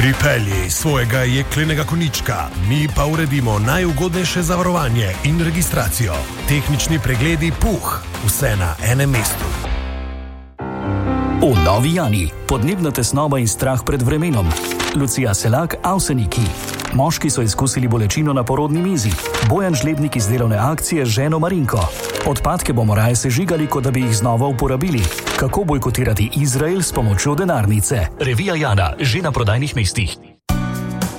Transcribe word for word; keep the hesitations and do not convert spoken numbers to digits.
Pripelji svojega jeklenega konjička, mi pa uredimo najugodnejše zavarovanje in registracijo. Tehnični pregledi Puh, vse na enem mestu. V Novi Jani, podnebna tesnoba in strah pred vremenom. Lucija Selak, Avseniki. Moški so izkusili bolečino na porodni mizi. Bojan Žlebnik iz delovne akcije z ženo Marinko. Odpadke bomo raje sežigali, kot da bi jih znova uporabili. Kako bojkotirati Izrael s pomočjo denarnice? Revija Jana, že na prodajnih mestih.